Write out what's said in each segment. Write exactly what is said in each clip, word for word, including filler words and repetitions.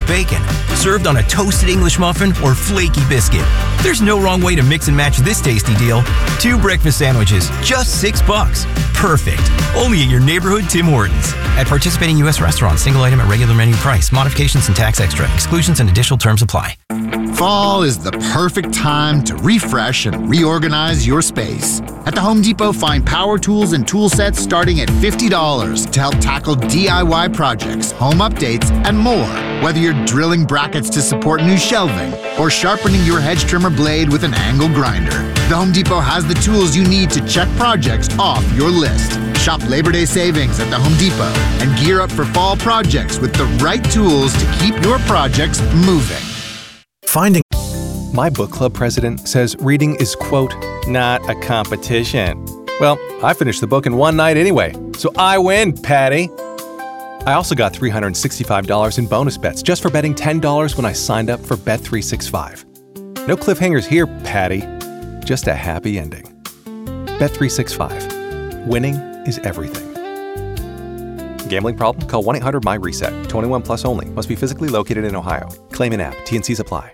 bacon, served on a toasted English muffin or flaky biscuit. There's no wrong way to mix and match this tasty deal. Two breakfast sandwiches, just six bucks. Perfect. Only at your neighborhood Tim Hortons. At participating U S restaurants, single item at regular menu price. Modifications and tax extra. Exclusions and additional terms apply. Fall is the perfect time to refresh and reorganize your space. At the Home Depot, find power tools and tool sets starting at fifty dollars to help tackle D I Y projects, home updates, and more. Whether you're drilling brackets to support new shelving or sharpening your hedge trimmer blade with an angle grinder, the Home Depot has the tools you need to check projects off your list. Shop Labor Day savings at the Home Depot and gear up for fall projects with the right tools to keep your projects moving. Finding My book club president says reading is, quote, not a competition. Well, I finished the book in one night anyway, so I win, Patty. I also got three hundred sixty-five dollars in bonus bets just for betting ten dollars when I signed up for Bet three sixty-five. No cliffhangers here, Patty. Just a happy ending. Bet three sixty-five. Winning is everything. Gambling problem? Call one eight hundred M Y reset. twenty-one plus only. Must be physically located in Ohio. Claim in app. T and Cs apply.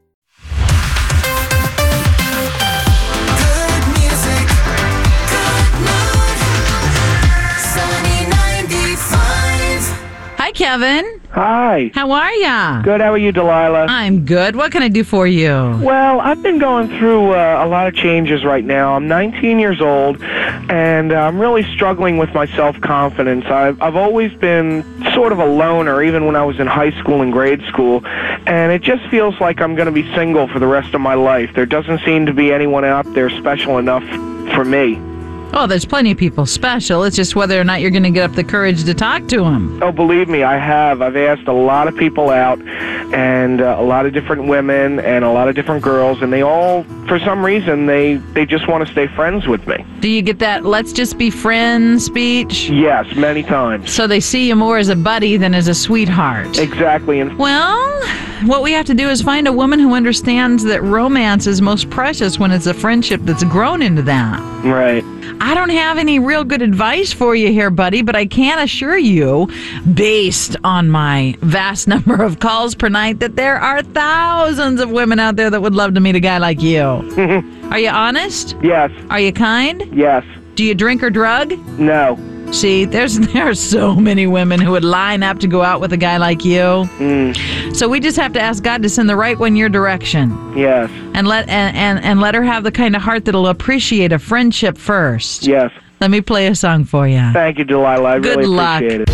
Hi, Kevin. Hi. How are ya? Good. How are you, Delilah? I'm good. What can I do for you? Well, I've been going through uh, a lot of changes right now. I'm nineteen years old, and uh, I'm really struggling with my self-confidence. I've, I've always been sort of a loner, even when I was in high school and grade school, and it just feels like I'm going to be single for the rest of my life. There doesn't seem to be anyone out there special enough for me. Oh, there's plenty of people special. It's just whether or not you're going to get up the courage to talk to them. Oh, believe me, I have. I've asked a lot of people out, and uh, a lot of different women and a lot of different girls, and they all, for some reason, they, they just want to stay friends with me. Do you get that let's just be friends speech? Yes, many times. So they see you more as a buddy than as a sweetheart. Exactly. And well, what we have to do is find a woman who understands that romance is most precious when it's a friendship that's grown into that. Right. I don't have any real good advice for you here, buddy, but I can assure you, based on my vast number of calls per night, that there are thousands of women out there that would love to meet a guy like you. Are you honest? Yes. Are you kind? Yes. Do you drink or drug? No. See, there's there are so many women who would line up to go out with a guy like you. Mm. So we just have to ask God to send the right one your direction. Yes. And let and, and, and let her have the kind of heart that'll appreciate a friendship first. Yes. Let me play a song for you. Thank you, Delilah. I Good really luck. appreciate it.